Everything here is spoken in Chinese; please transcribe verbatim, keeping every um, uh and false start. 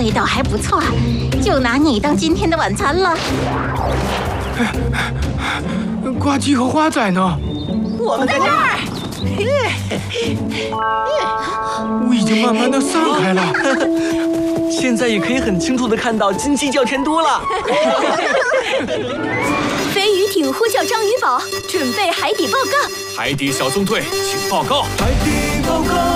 味道还不错，就拿你当今天的晚餐了。 呱唧和花仔呢？ 我们在这儿。 雾已经慢慢的散开了， 现在也可以很清楚的看到金鸡叫天都了。 飞鱼艇呼叫章鱼宝，准备海底报告。 海底小纵队，请报告。 海底报告。